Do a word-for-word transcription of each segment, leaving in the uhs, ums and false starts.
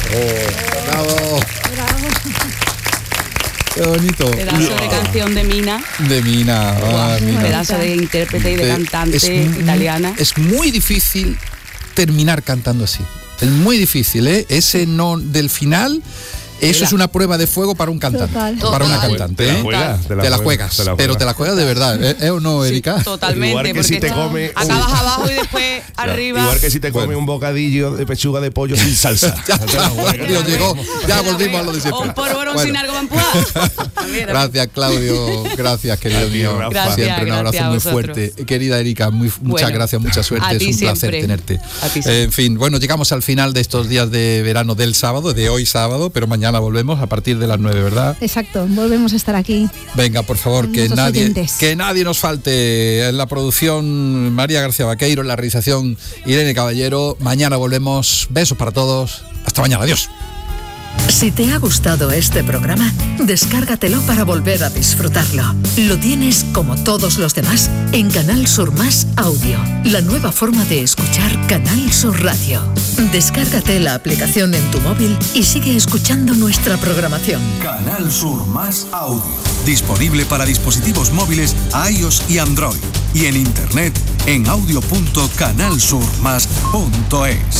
Oh, bravo. Bravo. Qué bonito. Pedazo de canción de Mina. De Mina. Ah, wow, Mina. Pedazo de intérprete y de, de cantante es, italiana. Es muy difícil terminar cantando así. Es muy difícil, ¿eh? Ese no del final. Eso es una prueba de fuego para un cantante. Total. Para una cantante. Te la ¿eh? juegas, te la te la juegas, juegas, te la pero te la juegas de verdad. ¿Eh, ¿Eh o no, Erika? Sí, totalmente. Igual que si te come acabas un... abajo y después arriba. Igual que si te come bueno. un bocadillo de pechuga de pollo sin salsa. ya, ya, Dios llegó, ya volvimos a lo de siempre. O un porborón bueno. sin algo mampúa. Gracias, Claudio. Gracias, querido ti, mío. Rafa. Siempre un abrazo muy fuerte. Querida Erika, muy, muchas bueno, gracias, mucha suerte. Es un placer siempre. tenerte. Eh, en fin, bueno, llegamos al final de estos días de verano del sábado, de hoy sábado, pero mañana volvemos a partir de las nueve, ¿verdad? Exacto, volvemos a estar aquí. Venga, por favor, que nadie, oyentes. que nadie nos falte. En la producción, María García Vaqueiro, en la realización, Irene Caballero. Mañana volvemos. Besos para todos. Hasta mañana. Adiós. Si te ha gustado este programa, descárgatelo para volver a disfrutarlo. Lo tienes, como todos los demás, en Canal Sur Más Audio, la nueva forma de escuchar Canal Sur Radio. Descárgate la aplicación en tu móvil y sigue escuchando nuestra programación. Canal Sur Más Audio, disponible para dispositivos móviles iOS y Android, y en internet en audio punto canal sur más punto es.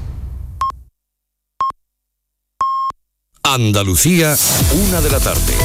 Andalucía, una de la tarde.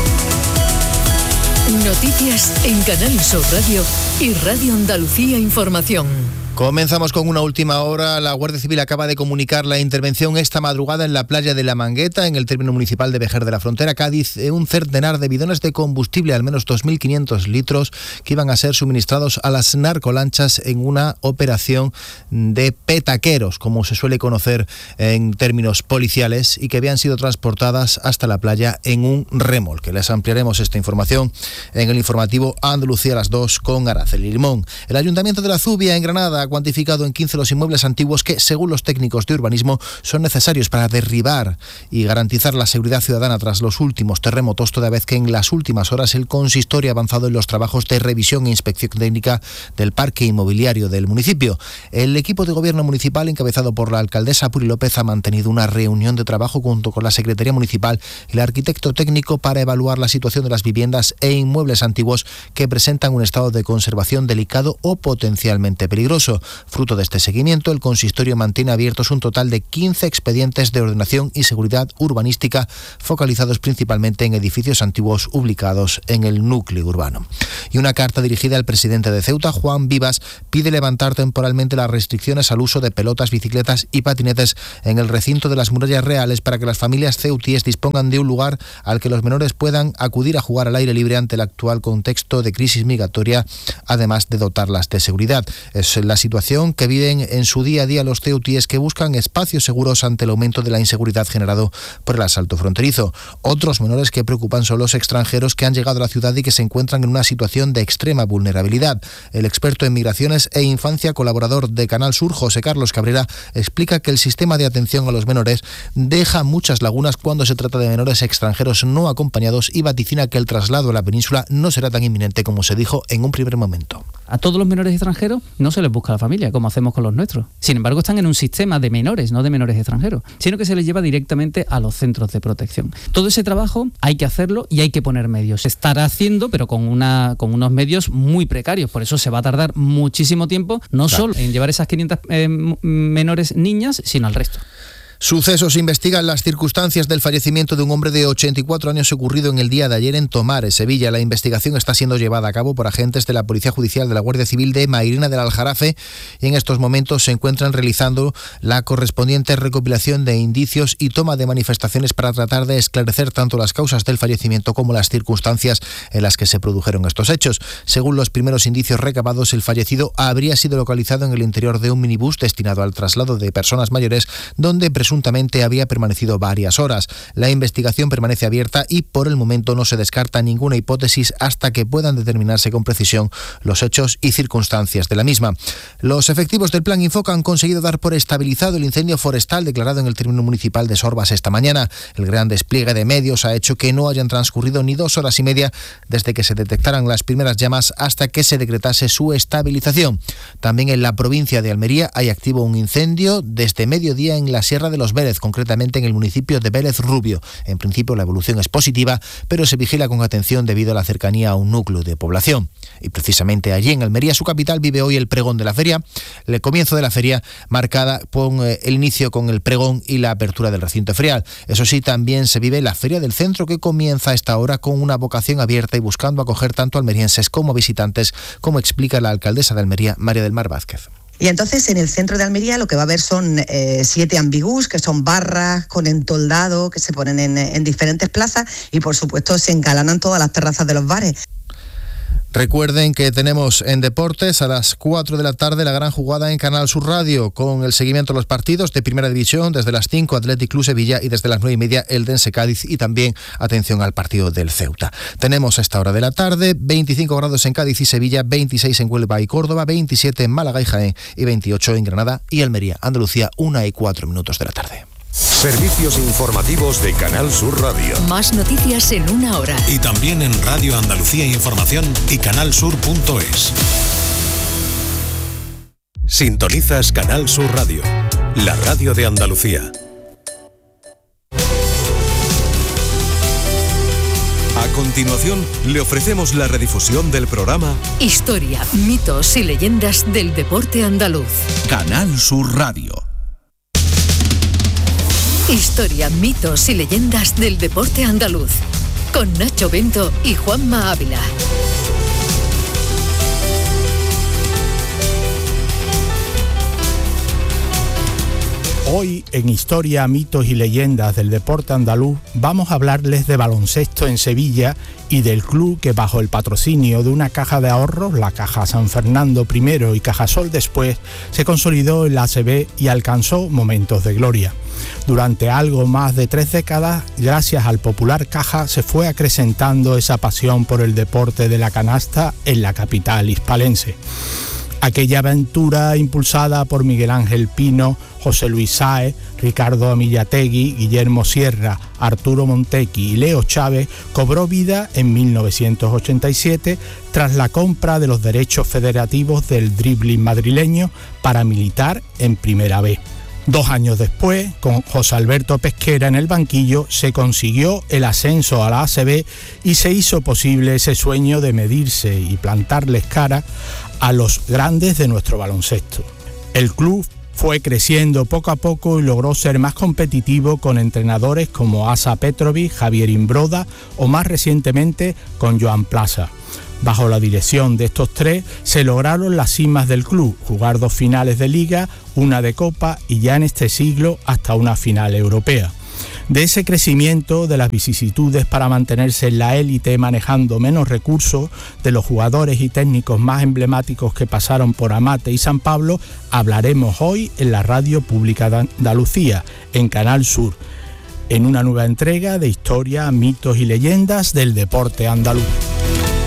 Noticias en Canal Sur Radio y Radio Andalucía Información. Comenzamos con una última hora. La Guardia Civil acaba de comunicar la intervención esta madrugada en la playa de La Mangueta, en el término municipal de Vejer de la Frontera, Cádiz, un centenar de bidones de combustible, al menos dos mil quinientos litros, que iban a ser suministrados a las narcolanchas en una operación de petaqueros, como se suele conocer en términos policiales, y que habían sido transportadas hasta la playa en un remolque. Les ampliaremos esta información en el informativo Andalucía a las dos con Araceli Limón. El Ayuntamiento de la Zubia, en Granada, ha cuantificado en quince los inmuebles antiguos que, según los técnicos de urbanismo, son necesarios para derribar y garantizar la seguridad ciudadana tras los últimos terremotos, toda vez que en las últimas horas el consistorio ha avanzado en los trabajos de revisión e inspección técnica del parque inmobiliario del municipio. El equipo de gobierno municipal, encabezado por la alcaldesa Puri López, ha mantenido una reunión de trabajo junto con la Secretaría Municipal y el arquitecto técnico para evaluar la situación de las viviendas e inmuebles antiguos que presentan un estado de conservación delicado o potencialmente peligroso. Fruto de este seguimiento, el consistorio mantiene abiertos un total de quince expedientes de ordenación y seguridad urbanística, focalizados principalmente en edificios antiguos ubicados en el núcleo urbano. Y una carta dirigida al presidente de Ceuta, Juan Vivas, pide levantar temporalmente las restricciones al uso de pelotas, bicicletas y patinetes en el recinto de las murallas reales para que las familias ceutíes dispongan de un lugar al que los menores puedan acudir a jugar al aire libre ante el actual contexto de crisis migratoria, además de dotarlas de seguridad. Es la situación que viven en su día a día los ceutíes, que buscan espacios seguros ante el aumento de la inseguridad generado por el asalto fronterizo. Otros menores que preocupan son los extranjeros que han llegado a la ciudad y que se encuentran en una situación de extrema vulnerabilidad. El experto en migraciones e infancia, colaborador de Canal Sur, José Carlos Cabrera, explica que el sistema de atención a los menores deja muchas lagunas cuando se trata de menores extranjeros no acompañados, y vaticina que el traslado a la península no será tan inminente como se dijo en un primer momento. A todos los menores extranjeros no se les busca la familia, como hacemos con los nuestros. Sin embargo, están en un sistema de menores, no de menores extranjeros, sino que se les lleva directamente a los centros de protección. Todo ese trabajo hay que hacerlo y hay que poner medios. Se estará haciendo, pero con, una, con unos medios muy precarios. Por eso se va a tardar muchísimo tiempo, no claro. solo en llevar esas quinientas eh, menores niñas, sino al resto. Sucesos investigan las circunstancias del fallecimiento de un hombre de ochenta y cuatro años ocurrido en el día de ayer en Tomares, Sevilla. La investigación está siendo llevada a cabo por agentes de la Policía Judicial de la Guardia Civil de Mairena del Aljarafe, y en estos momentos se encuentran realizando la correspondiente recopilación de indicios y toma de manifestaciones para tratar de esclarecer tanto las causas del fallecimiento como las circunstancias en las que se produjeron estos hechos. Según los primeros indicios recabados, el fallecido habría sido localizado en el interior de un minibús destinado al traslado de personas mayores, donde presuntamente había permanecido varias horas. La investigación permanece abierta y por el momento no se descarta ninguna hipótesis hasta que puedan determinarse con precisión los hechos y circunstancias de la misma. Los efectivos del Plan Infoca han conseguido dar por estabilizado el incendio forestal declarado en el término municipal de Sorbas esta mañana. El gran despliegue de medios ha hecho que no hayan transcurrido ni dos horas y media desde que se detectaran las primeras llamas hasta que se decretase su estabilización. También en la provincia de Almería hay activo un incendio desde mediodía en la Sierra de los Vélez, concretamente en el municipio de Vélez Rubio. En principio la evolución es positiva, pero se vigila con atención debido a la cercanía a un núcleo de población. Y precisamente allí en Almería, su capital, vive hoy el pregón de la feria, el comienzo de la feria marcada con eh, el inicio con el pregón y la apertura del recinto ferial. Eso sí, también se vive la Feria del Centro, que comienza a esta hora con una vocación abierta y buscando acoger tanto almerienses como visitantes, como explica la alcaldesa de Almería, María del Mar Vázquez. Y entonces en el centro de Almería lo que va a haber son eh, siete ambigús, que son barras con entoldado que se ponen en, en diferentes plazas y por supuesto se engalanan todas las terrazas de los bares. Recuerden que tenemos en deportes a las cuatro de la tarde la gran jugada en Canal Sur Radio con el seguimiento de los partidos de Primera División desde las cinco Athletic Club Sevilla y desde las nueve y media Eldense Cádiz y también atención al partido del Ceuta. Tenemos a esta hora de la tarde veinticinco grados en Cádiz y Sevilla, veintiséis en Huelva y Córdoba, veintisiete en Málaga y Jaén y veintiocho en Granada y Almería. Andalucía, una y cuatro minutos de la tarde. Servicios informativos de Canal Sur Radio. Más noticias en una hora. Y también en Radio Andalucía Información y canalsur punto es. Sintonizas Canal Sur Radio, la radio de Andalucía. A continuación, le ofrecemos la redifusión del programa Historia, mitos y leyendas del deporte andaluz. Canal Sur Radio. Historia, mitos y leyendas del deporte andaluz. Con Nacho Bento y Juanma Ávila. Hoy en Historia, mitos y leyendas del deporte andaluz vamos a hablarles de baloncesto en Sevilla y del club que bajo el patrocinio de una caja de ahorros, la Caja San Fernando primero y Cajasol después, se consolidó en la A C B y alcanzó momentos de gloria. Durante algo más de tres décadas, gracias al popular Caja, se fue acrecentando esa pasión por el deporte de la canasta en la capital hispalense. Aquella aventura impulsada por Miguel Ángel Pino, José Luis Sáez, Ricardo Amillategui, Guillermo Sierra, Arturo Montequi y Leo Chávez cobró vida en mil novecientos ochenta y siete tras la compra de los derechos federativos del dribbling madrileño para militar en Primera B. Dos años después, con José Alberto Pesquera en el banquillo, se consiguió el ascenso a la A C B y se hizo posible ese sueño de medirse y plantarles cara a los grandes de nuestro baloncesto. El club fue creciendo poco a poco y logró ser más competitivo con entrenadores como Asa Petrovic, Javier Imbroda o más recientemente con Joan Plaza. Bajo la dirección de estos tres se lograron las cimas del club, jugar dos finales de liga, una de copa y ya en este siglo hasta una final europea. De ese crecimiento, de las vicisitudes para mantenerse en la élite manejando menos recursos, de los jugadores y técnicos más emblemáticos que pasaron por Amate y San Pablo, hablaremos hoy en la Radio Pública de Andalucía, en Canal Sur, en una nueva entrega de Historia, mitos y leyendas del deporte andaluz.